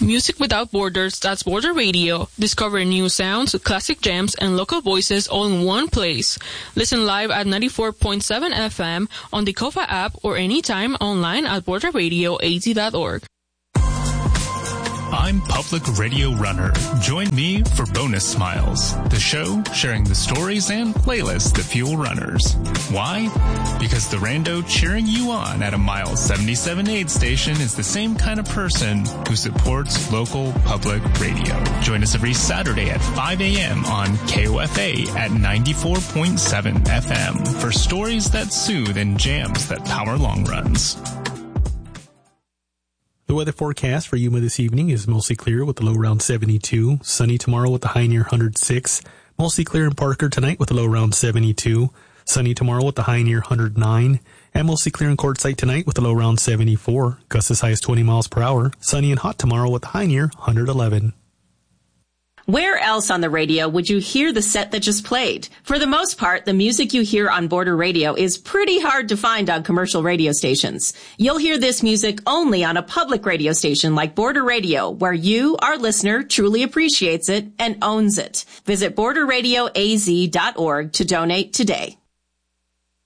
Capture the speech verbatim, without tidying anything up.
Music without borders, that's Border Radio. Discover new sounds, classic jams, and local voices all in one place. Listen live at ninety-four point seven F M on the Kofa app or anytime online at border radio a z dot org. I'm Public Radio Runner. Join me for Bonus Smiles, the show sharing the stories and playlists that fuel runners. Why? Because the rando cheering you on at a mile seventy-seven aid station is the same kind of person who supports local public radio. Join us every Saturday at five a.m. on K O F A at ninety-four point seven F M for stories that soothe and jams that power long runs. The weather forecast for Yuma this evening is mostly clear with a low around seventy-two. Sunny tomorrow with a high near one hundred six. Mostly clear in Parker tonight with a low around seventy-two. Sunny tomorrow with a high near one hundred nine. And mostly clear in Quartzsite tonight with a low around seventy-four. Gusts as high as twenty miles per hour. Sunny and hot tomorrow with a high near one hundred eleven. Where else on the radio would you hear the set that just played? For the most part, the music you hear on Border Radio is pretty hard to find on commercial radio stations. You'll hear this music only on a public radio station like Border Radio, where you, our listener, truly appreciates it and owns it. Visit border radio a z dot org to donate today.